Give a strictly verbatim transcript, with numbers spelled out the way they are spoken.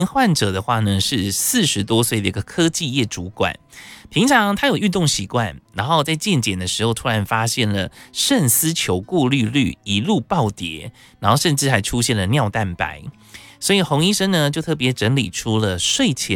患者的话呢是四十多岁的一个科技业主管，平常他有运动习惯，然后在健检的时候突然发现了肾丝球过滤率一路暴跌，然后甚至还出现了尿蛋白，所以洪医生呢就特别整理出了睡前